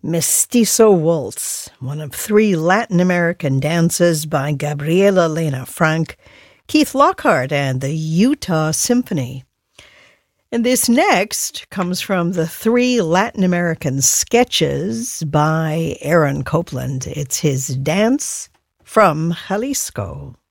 Mestizo Waltz, one of three Latin American dances by Gabriela Lena Frank, Keith Lockhart, and the Utah Symphony. And this next comes from the three Latin American sketches by Aaron Copland. It's his Dance from Jalisco.